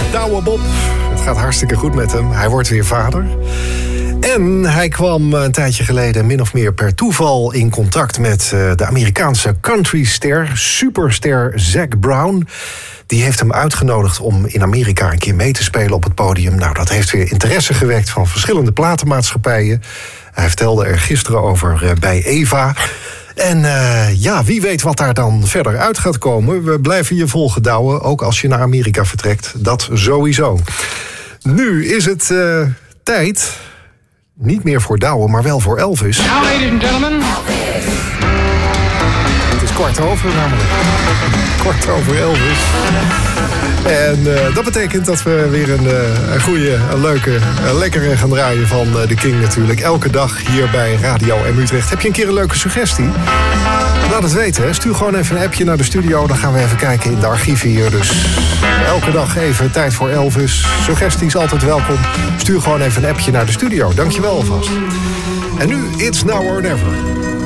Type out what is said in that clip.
Douwe Bob. Het gaat hartstikke goed met hem. Hij wordt weer vader. En hij kwam een tijdje geleden min of meer per toeval in contact met de Amerikaanse countryster, superster Zac Brown. Die heeft hem uitgenodigd om in Amerika een keer mee te spelen op het podium. Nou, dat heeft weer interesse gewekt van verschillende platenmaatschappijen. Hij vertelde er gisteren over bij Eva. En wie weet wat daar dan verder uit gaat komen. We blijven je volgen, Douwe, ook als je naar Amerika vertrekt. Dat sowieso. Nu is het tijd, niet meer voor Douwe, maar wel voor Elvis. Now, ladies and gentlemen. Het is 15:15 namelijk. 15:15 En dat betekent dat we weer een goede, een leuke, een lekkere gaan draaien van The King natuurlijk. Elke dag hier bij Radio M Utrecht. Heb je een keer een leuke suggestie? Laat het weten, hè. Stuur gewoon even een appje naar de studio. Dan gaan we even kijken in de archieven hier. Dus elke dag even tijd voor Elvis. Suggesties altijd welkom. Stuur gewoon even een appje naar de studio. Dankjewel alvast. En nu, It's Now or Never.